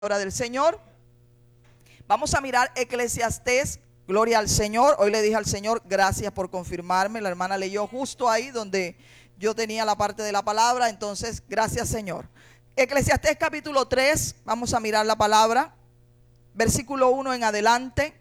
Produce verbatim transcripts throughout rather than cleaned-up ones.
Palabra del Señor. Vamos a mirar Eclesiastés. Gloria al Señor. Hoy le dije al Señor, gracias por confirmarme. La hermana leyó justo ahí donde yo tenía la parte de la palabra. Entonces, gracias, Señor. Eclesiastés capítulo tres. Vamos a mirar la palabra. Versículo uno en adelante.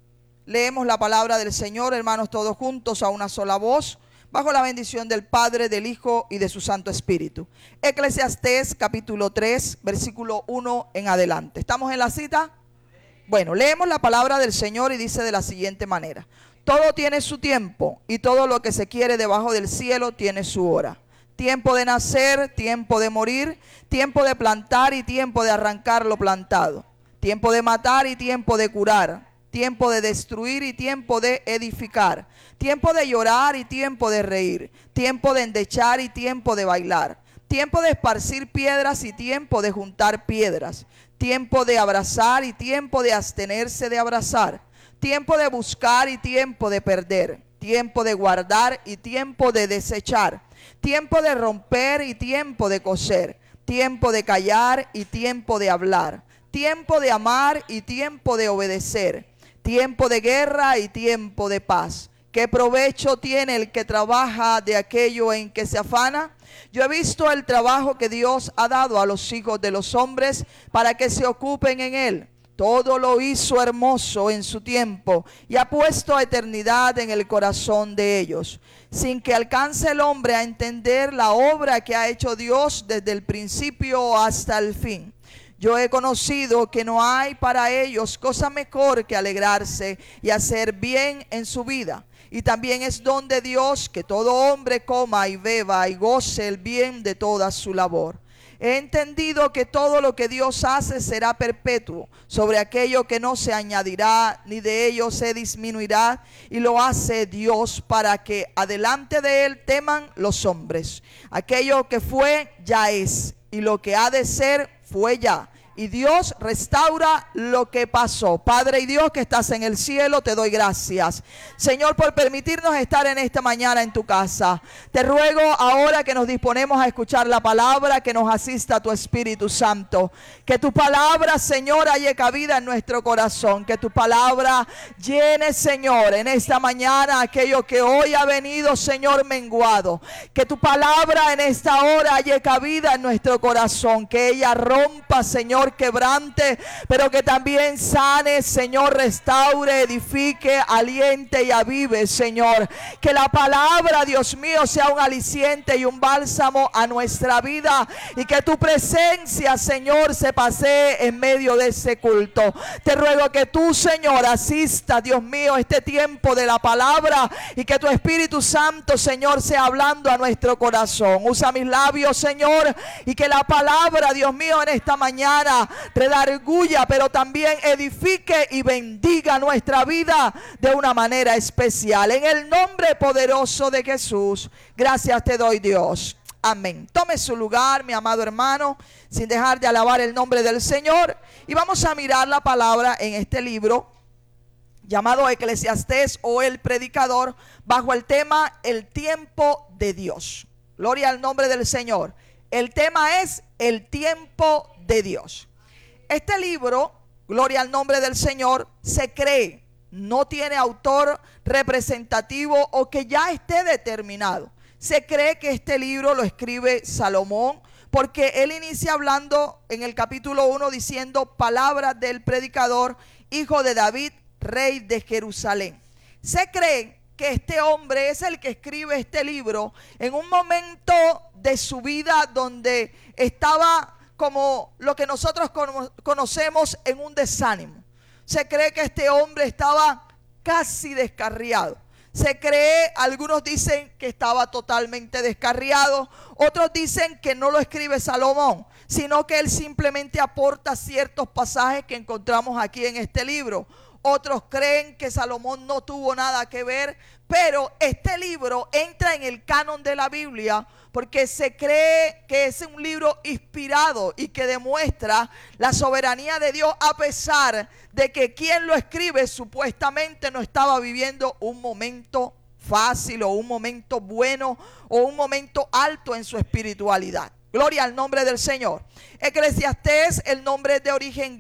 Leemos la palabra del Señor, hermanos, todos juntos a una sola voz, bajo la bendición del Padre, del Hijo y de su Santo Espíritu. Eclesiastés capítulo tres, versículo uno en adelante. ¿Estamos en la cita? Bueno, leemos la palabra del Señor y dice de la siguiente manera: todo tiene su tiempo y todo lo que se quiere debajo del cielo tiene su hora. Tiempo de nacer, tiempo de morir, tiempo de plantar y tiempo de arrancar lo plantado. Tiempo de matar y tiempo de curar. Tiempo de destruir y tiempo de edificar. Tiempo de llorar y tiempo de reír. Tiempo de endechar y tiempo de bailar. Tiempo de esparcir piedras y tiempo de juntar piedras. Tiempo de abrazar y tiempo de abstenerse de abrazar. Tiempo de buscar y tiempo de perder. Tiempo de guardar y tiempo de desechar. Tiempo de romper y tiempo de coser. Tiempo de callar y tiempo de hablar. Tiempo de amar y tiempo de obedecer. Tiempo de guerra y tiempo de paz. ¿Qué provecho tiene el que trabaja de aquello en que se afana? Yo he visto el trabajo que Dios ha dado a los hijos de los hombres para que se ocupen en él. Todo lo hizo hermoso en su tiempo y ha puesto eternidad en el corazón de ellos, sin que alcance el hombre a entender la obra que ha hecho Dios desde el principio hasta el fin. Yo he conocido que no hay para ellos cosa mejor que alegrarse y hacer bien en su vida. Y también es don de Dios que todo hombre coma y beba y goce el bien de toda su labor. He entendido que todo lo que Dios hace será perpetuo, sobre aquello que no se añadirá ni de ello se disminuirá, y lo hace Dios para que adelante de él teman los hombres. Aquello que fue ya es, y lo que ha de ser fue ya. Y Dios restaura lo que pasó. Padre y Dios que estás en el cielo, te doy gracias, Señor, por permitirnos estar en esta mañana en tu casa. Te ruego ahora que nos disponemos a escuchar la palabra, que nos asista tu Espíritu Santo. Que tu palabra, Señor, haya cabida en nuestro corazón. Que tu palabra llene, Señor, en esta mañana aquello que hoy ha venido, Señor, menguado. Que tu palabra en esta hora haya cabida en nuestro corazón. Que ella rompa, Señor, quebrante, pero que también sane, Señor, restaure, edifique, aliente y avive, Señor. Que la palabra, Dios mío, sea un aliciente y un bálsamo a nuestra vida, y que tu presencia, Señor, se pasee en medio de ese culto. Te ruego que tú, Señor, asista, Dios mío, este tiempo de la palabra, y que tu Espíritu Santo, Señor, sea hablando a nuestro corazón. Usa mis labios, Señor, y que la palabra, Dios mío, en esta mañana redarguya, pero también edifique y bendiga nuestra vida de una manera especial. En el nombre poderoso de Jesús, gracias te doy, Dios. Amén. Tome su lugar, mi amado hermano, sin dejar de alabar el nombre del Señor. Y vamos a mirar la palabra en este libro llamado Eclesiastés o El Predicador, bajo el tema El tiempo de Dios. Gloria al nombre del Señor. El tema es el tiempo de Dios. Este libro, gloria al nombre del Señor, se cree, no tiene autor representativo o que ya esté determinado. Se cree que este libro lo escribe Salomón, porque él inicia hablando en el capítulo uno diciendo: palabras del predicador, hijo de David, rey de Jerusalén. Se cree que este hombre es el que escribe este libro en un momento de su vida donde estaba como lo que nosotros conocemos en un desánimo. Se cree que este hombre estaba casi descarriado. Se cree, algunos dicen que estaba totalmente descarriado, otros dicen que no lo escribe Salomón, sino que él simplemente aporta ciertos pasajes que encontramos aquí en este libro. Otros creen que Salomón no tuvo nada que ver, pero este libro entra en el canon de la Biblia porque se cree que es un libro inspirado y que demuestra la soberanía de Dios, a pesar de que quien lo escribe supuestamente no estaba viviendo un momento fácil o un momento bueno o un momento alto en su espiritualidad. Gloria al nombre del Señor. Eclesiastés, el nombre es de origen